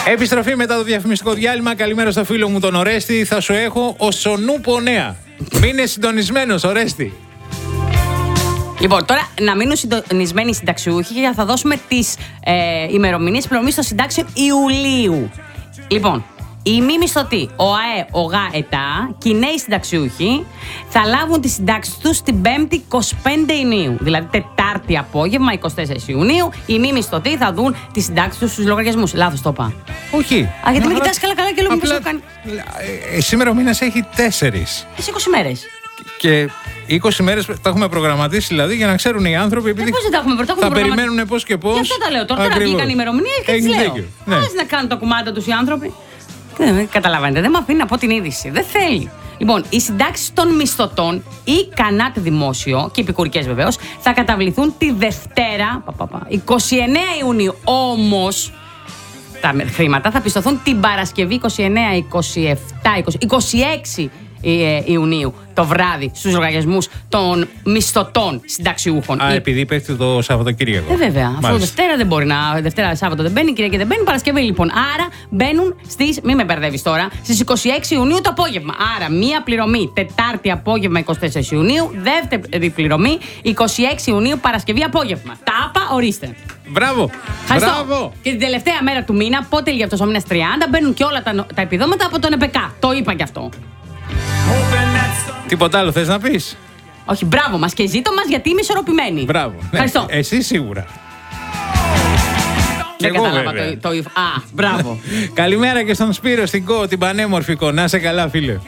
Επιστροφή μετά το διαφημιστικό διάλειμμα. Καλημέρα στο φίλο μου τον Ορέστη. Θα σου έχω Οσονούπο νέα. Μείνε συντονισμένος, Ορέστη. Λοιπόν, τώρα να μείνουν συντονισμένοι οι συνταξιούχοι και θα δώσουμε τις ημερομηνίες πληρωμής των συντάξεων Ιουλίου. Λοιπόν, οι μη μισθωτοί, ο ΑΕ, ο ΓΑΕΤΑ και οι νέοι συνταξιούχοι θα λάβουν τις συντάξεις τους την 5η 25 Ιουνίου. Δηλαδή, Τετάρτη απόγευμα, 24 Ιουνίου, οι μη μισθωτοί θα δουν τις συντάξεις τους στους λογαριασμούς. Λάθος το είπα. Όχι. Α, γιατί με κοιτάς καλά και λέω μήπως το κάνει. Σήμερα ο μήνας έχει 4. Τις 20 μέρες. Και 20 μέρες τα έχουμε προγραμματίσει δηλαδή για να ξέρουν οι άνθρωποι. Επειδή πώς δεν τα έχουμε θα περιμένουν πώς και πώς. Γι' αυτό τα λέω. Τώρα βγήκαν οι ημερομηνίες και τις λέω. Ας να κάνουν τα κουμάντα τους οι άνθρωποι. Καταλαβαίνετε, δεν με αφήνει να πω την είδηση. Δεν θέλει. Λοιπόν, οι συντάξεις των μισθωτών ή κανάτ δημόσιο και επικουρικές βεβαίως θα καταβληθούν τη Δευτέρα 29 Ιουνίου. Όμως τα χρήματα θα πιστωθούν την Παρασκευή 29, 27, 26 Ιουνίου το βράδυ στους λογαριασμούς των μισθωτών συνταξιούχων. Επειδή πέφτει το Σαββατοκύριακο. Βέβαια. Αυτό Δευτέρα δεν μπορεί να. Δευτέρα, Σάββατο δεν μπαίνει, Κυριακή δεν μπαίνει, Παρασκευή λοιπόν. Άρα μπαίνουν στις. Μην με μπερδεύεις τώρα. Στις 26 Ιουνίου το απόγευμα. Άρα μία πληρωμή Τετάρτη απόγευμα 24 Ιουνίου. Δεύτερη πληρωμή 26 Ιουνίου Παρασκευή απόγευμα. Τα άπα, ορίστε. Μπράβο! Μπράβο! Και την τελευταία μέρα του μήνα, πότε λύγει αυτός ο μήνας 30, μπαίνουν και όλα τα επιδόματα από τον ΕΠΕΚΑ. Το είπα κι αυτό. Τίποτα άλλο θες να πεις? Όχι, μπράβο μας και ζήτω μας γιατί είμαι ισορροπημένη. Μπράβο. Ευχαριστώ. Ναι, εσύ σίγουρα. Δεν κατάλαβα το Α, μπράβο. Καλημέρα και στον Σπύρο, στην Κο, την πανέμορφη Κο. Να είσαι καλά, φίλε.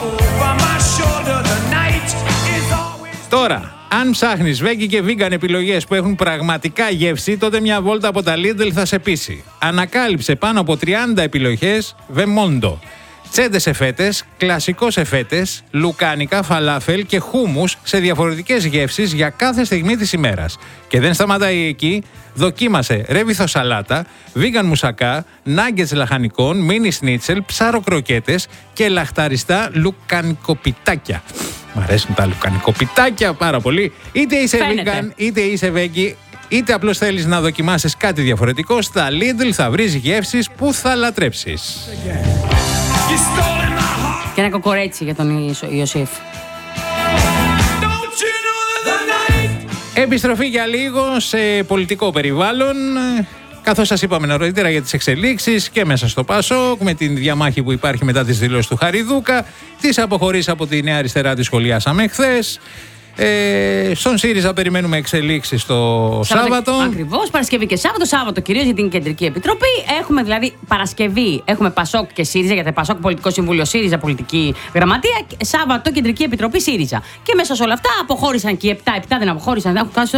Τώρα, αν ψάχνεις veggie και vegan επιλογές που έχουν πραγματικά γεύση, τότε μια βόλτα από τα Lidl θα σε πείσει. Ανακάλυψε πάνω από 30 επιλογές Vemondo. Τσέντες σε φέτες, κλασικό σε φέτες, λουκάνικα, φαλάφελ και χούμους σε διαφορετικές γεύσεις για κάθε στιγμή της ημέρας. Και δεν σταματάει εκεί, δοκίμασε ρέβιθο σαλάτα, βίγαν μουσακά, νάγκετς λαχανικών, μίνι σνίτσελ, ψάρο κροκέτες και λαχταριστά λουκανικοπιτάκια. Μ' αρέσουν τα λουκανικοπιτάκια πάρα πολύ. Είτε είσαι vegan, είτε είσαι veggie, είτε απλώς θέλεις να δοκιμάσεις κάτι διαφορετικό, στα Lidl θα βρεις γεύσεις που θα λατρέψεις. Και ένα κοκορέτσι για τον Ιωσήφ. Επιστροφή για λίγο σε πολιτικό περιβάλλον. Καθώς σας είπαμε νωρίτερα για τις εξελίξεις και μέσα στο ΠΑΣΟΚ, με την διαμάχη που υπάρχει μετά τις δηλώσεις του Χαριδούκα, τις αποχωρήσεις από τη Νέα Αριστερά τη σχολιάσαμε χθες. Στον ΣΥΡΙΖΑ περιμένουμε εξελίξεις το Σάββατο. Ακριβώς, Παρασκευή και Σάββατο. Σάββατο κυρίως για την Κεντρική Επιτροπή. Έχουμε δηλαδή Παρασκευή, έχουμε ΠΑΣΟΚ και ΣΥΡΙΖΑ, γιατί ΠΑΣΟΚ Πολιτικό Συμβούλιο, ΣΥΡΙΖΑ Πολιτική Γραμματεία. Σάββατο Κεντρική Επιτροπή ΣΥΡΙΖΑ. Και μέσα σε όλα αυτά αποχώρησαν και οι 7 δεν αποχώρησαν.